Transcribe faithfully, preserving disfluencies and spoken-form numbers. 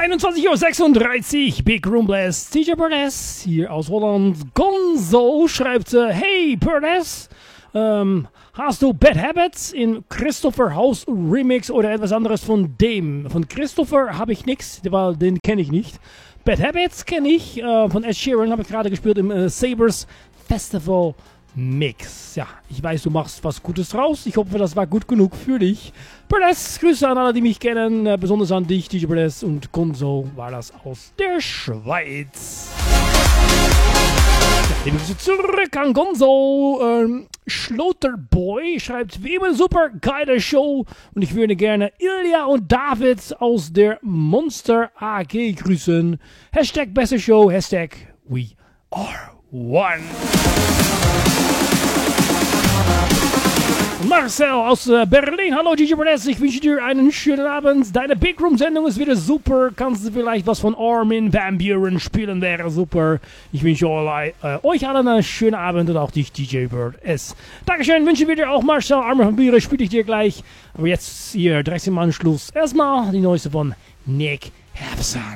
einundzwanzig Uhr sechsunddreißig, Big Room Blast, D J Perez, hier aus Holland. Gonzo schreibt, äh, hey Perez, ähm, hast du Bad Habits in Christopher House Remix oder etwas anderes von dem? Von Christopher habe ich nichts, weil den kenne ich nicht. Bad Habits kenne ich, äh, von Ed Sheeran habe ich gerade gespielt im äh, Sabres Festival Mix. Ja, ich weiß, du machst was Gutes draus. Ich hoffe, das war gut genug für dich. Perez, Grüße an alle, die mich kennen, äh, besonders an dich, D J Perez, und Gonzo war das aus der Schweiz. Ja, liebe Grüße zurück an Gonzo. Ähm, Schlotterboy schreibt, wie immer super geile Show und ich würde gerne Ilja und David aus der Monster A G grüßen. Hashtag beste Show, Hashtag we are one. Marcel aus äh, Berlin, hallo D J Perez, ich wünsche dir einen schönen Abend. Deine Big Room Sendung ist wieder super. Kannst du vielleicht was von Armin van Buuren spielen, wäre super. Ich wünsche euch, äh, euch allen einen schönen Abend und auch dich, D J Perez. Dankeschön, wünsche mir dir auch Marcel. Armin van Buuren spiele ich dir gleich. Aber jetzt hier direkt im Anschluss erstmal die neueste von Nick Hapson.